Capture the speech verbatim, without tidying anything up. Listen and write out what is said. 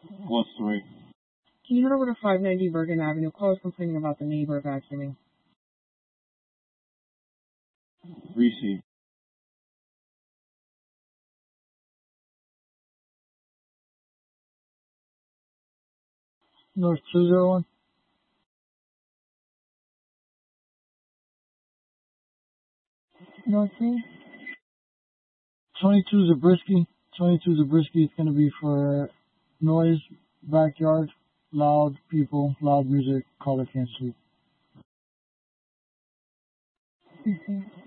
What story? Can you head over to five ninety Bergen Avenue? Call is complaining about the neighbor vacuuming. Receipt. North two zero one. North three. twenty-two Zabriskie. twenty-two Zabriskie is going to be for noise, backyard, loud people, loud music, caller can't sleep.